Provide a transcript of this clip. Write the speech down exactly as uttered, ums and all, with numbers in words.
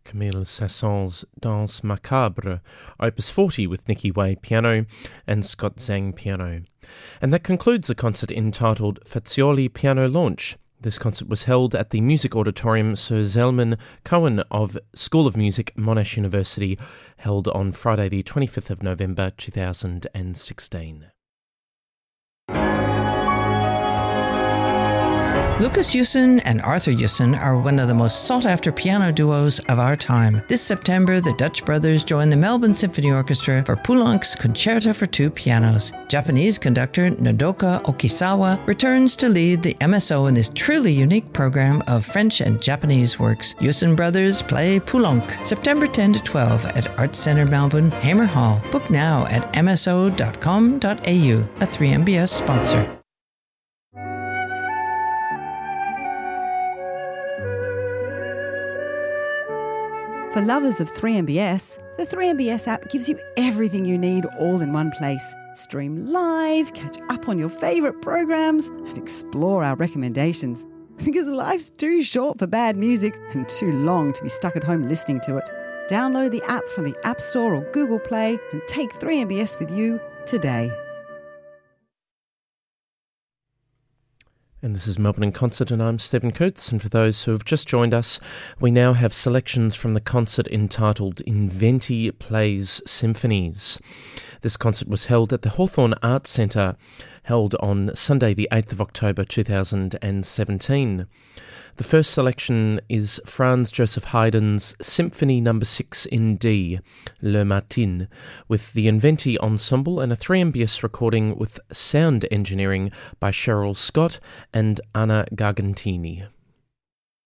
Camille Saint-Saëns' Danse Macabre, Opus forty with Nicky Way piano and Scott Zhang piano. And that concludes the concert entitled Fazioli Piano Launch. This concert was held at the Music Auditorium Sir Zelman Cohen of School of Music, Monash University, held on Friday the twenty-fifth of November two thousand sixteen. Lucas Yusen and Arthur Yusen are one of the most sought-after piano duos of our time. This September, the Dutch brothers join the Melbourne Symphony Orchestra for Poulenc's Concerto for Two Pianos. Japanese conductor Nodoka Okisawa returns to lead the M S O in this truly unique program of French and Japanese works. Yusen brothers play Poulenc, September tenth to twelfth at Arts Centre Melbourne, Hamer Hall. Book now at m s o dot com dot a u, a three M B S sponsor. For lovers of three M B S, the three M B S app gives you everything you need all in one place. Stream live, catch up on your favourite programs, and explore our recommendations. Because life's too short for bad music and too long to be stuck at home listening to it. Download the app from the App Store or Google Play and take three M B S with you today. And this is Melbourne in Concert, and I'm Stephen Coates. And for those who have just joined us, we now have selections from the concert entitled Inventi Plays Symphonies. This concert was held at the Hawthorn Arts Centre, held on Sunday the eighth of October two thousand seventeen. The first selection is Franz Joseph Haydn's Symphony Number six in D, Le Matin, with the Inventi Ensemble and a three M B S recording with sound engineering by Cheryl Scott and Anna Gargantini.